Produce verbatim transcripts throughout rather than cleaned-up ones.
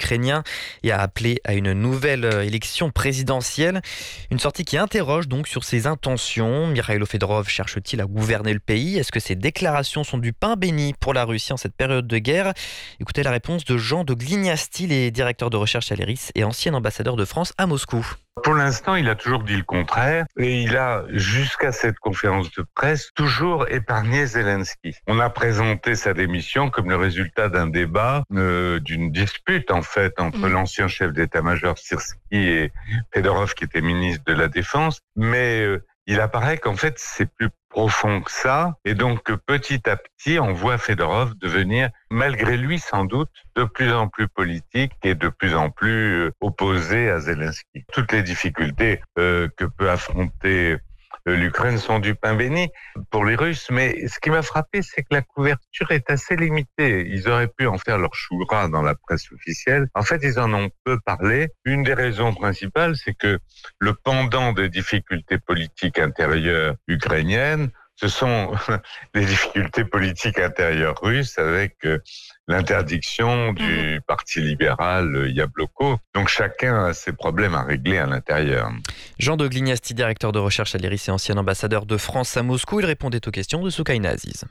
ukrainien et a appelé à une nouvelle élection présidentielle. Une sortie qui interroge donc sur ses intentions. Mikhailo Fedorov cherche-t-il à gouverner le pays ? Est-ce que ses déclarations sont du pain béni pour la Russie en cette période de guerre ? Écoutez la réponse de Jean de Glignasti, il est directeur de recherche à l'I R I S et ancien ambassadeur de France à Moscou. Pour l'instant, il a toujours dit le contraire et il a, jusqu'à cette conférence de presse, toujours épargné Zelensky. On a présenté sa démission comme le résultat d'un débat, euh, d'une dispute en fait entre mmh. l'ancien chef d'état-major Syrski et Fedorov qui était ministre de la Défense, mais euh, il apparaît qu'en fait c'est plus profond que ça, et donc que petit à petit, on voit Fedorov devenir, malgré lui sans doute, de plus en plus politique et de plus en plus euh, opposé à Zelensky. Toutes les difficultés euh, que peut affronter euh, l'Ukraine sont du pain béni pour les Russes, mais ce qui m'a frappé, c'est que la couverture est assez limitée. Ils auraient pu en faire leur choura dans la presse officielle. En fait, ils en ont peu parlé. Une des raisons principales, c'est que le pendant des difficultés politiques intérieures ukrainiennes, ce sont les difficultés politiques intérieures russes avec euh, l'interdiction du mmh. parti libéral euh, Yabloko. Donc chacun a ses problèmes à régler à l'intérieur. Jean de Glignasti, directeur de recherche à l'I R I S et ancien ambassadeur de France à Moscou, il répondait aux questions de Soukaina Aziz.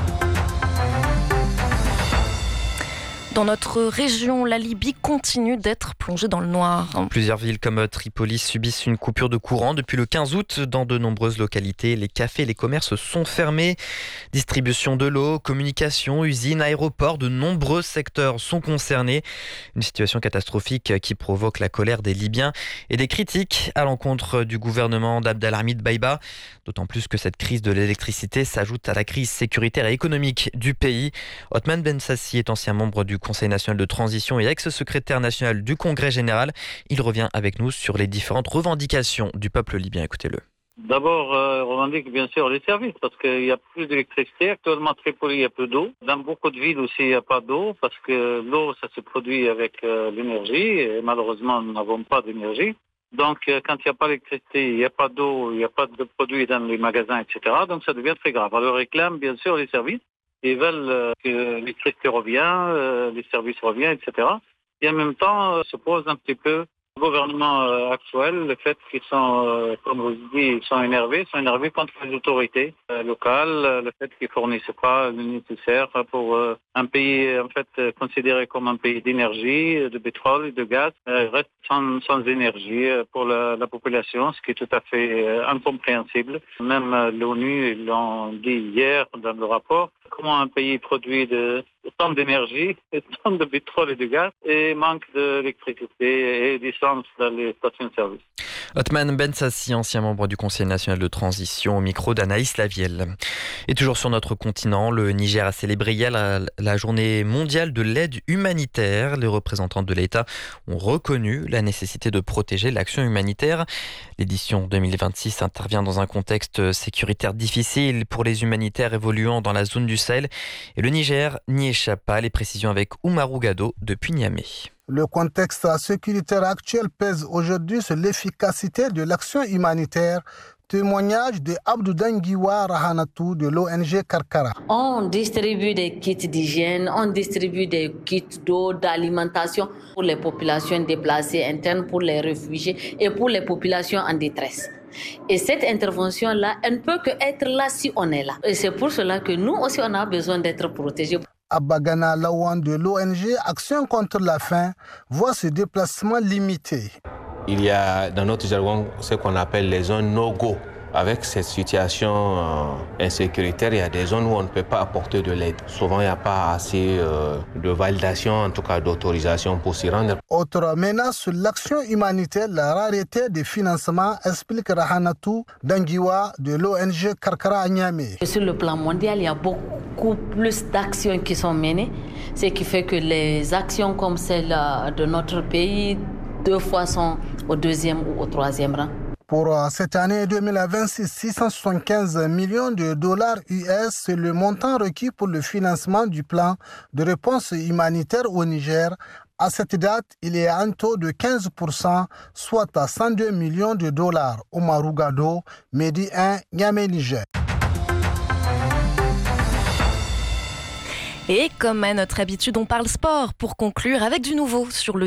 Dans notre région, la Libye continue d'être plongée dans le noir. Plusieurs villes comme Tripoli subissent une coupure de courant depuis le quinze août. Dans de nombreuses localités, les cafés et les commerces sont fermés. Distribution de l'eau, communication, usines, aéroports, de nombreux secteurs sont concernés. Une situation catastrophique qui provoque la colère des Libyens et des critiques à l'encontre du gouvernement d'Abdelhamid Dbeibah. D'autant plus que cette crise de l'électricité s'ajoute à la crise sécuritaire et économique du pays. Othman Ben Sassi est ancien membre du Conseil national de transition et ex-secrétaire national du Congrès général. Il revient avec nous sur les différentes revendications du peuple libyen. Écoutez-le. D'abord, euh, on revendique bien sûr les services parce qu'il n'y a plus d'électricité. Actuellement, à Tripoli, il y a peu d'eau. Dans beaucoup de villes aussi, il n'y a pas d'eau parce que l'eau, ça se produit avec euh, l'énergie et malheureusement, nous n'avons pas d'énergie. Donc, euh, quand il n'y a pas d'électricité, il n'y a pas d'eau, il n'y a pas de produits dans les magasins, et cetera. Donc, ça devient très grave. Alors, on réclame bien sûr les services. Ils veulent euh, que l'électricité revient, euh, les services reviennent, et cetera. Et en même temps, euh, se pose un petit peu le gouvernement euh, actuel, le fait qu'ils sont, euh, comme vous le dites, ils sont énervés, ils sont énervés contre les autorités euh, locales, euh, le fait qu'ils fournissent pas le nécessaire pour euh, un pays en fait euh, considéré comme un pays d'énergie, de pétrole et de gaz, euh, reste sans, sans énergie euh, pour la, la population, ce qui est tout à fait euh, incompréhensible. Même euh, l'ONU l'ont dit hier dans le rapport. Comment un pays produit de, tant d'énergie, tant de pétrole et de gaz et manque d'électricité et d'essence dans les stations-service. Othman Ben Sassi, ancien membre du Conseil national de transition, au micro d'Anaïs Lavielle. Et toujours sur notre continent, le Niger a célébré hier la, la journée mondiale de l'aide humanitaire. Les représentants de l'État ont reconnu la nécessité de protéger l'action humanitaire. L'édition deux mille vingt-six intervient dans un contexte sécuritaire difficile pour les humanitaires évoluant dans la zone du Sahel. Et le Niger n'y échappe pas. Les précisions avec Oumarou Gado depuis Niamey. Le contexte sécuritaire actuel pèse aujourd'hui sur l'efficacité de l'action humanitaire. Témoignage de Abdou Dangiwa Rahanatou de l'O N G Karkara. On distribue des kits d'hygiène, on distribue des kits d'eau, d'alimentation pour les populations déplacées internes, pour les réfugiés et pour les populations en détresse. Et cette intervention-là, elle ne peut qu'être là si on est là. Et c'est pour cela que nous aussi, on a besoin d'être protégés. Abagana Lawan de l'O N G Action contre la faim voit ce déplacement limité. Il y a dans notre jargon ce qu'on appelle les zones no-go. Avec cette situation euh, insécuritaire, il y a des zones où on ne peut pas apporter de l'aide. Souvent, il n'y a pas assez euh, de validation, en tout cas d'autorisation pour s'y rendre. Autre menace sur l'action humanitaire, la rareté des financements, explique Rahanatou Dangiwa de l'O N G Karkara à Niamey. Sur le plan mondial, il y a beaucoup plus d'actions qui sont menées, ce qui fait que les actions comme celle de notre pays, deux fois sont au deuxième ou au troisième rang. Pour cette année deux mille vingt-six, six cent soixante-quinze millions de dollars U S, c'est le montant requis pour le financement du plan de réponse humanitaire au Niger. À cette date, il est à un taux de quinze pour cent, soit à cent deux millions de dollars. Oumarou Gado, Medi un, Niamey, Niger. Et comme à notre habitude, on parle sport pour conclure avec du nouveau sur le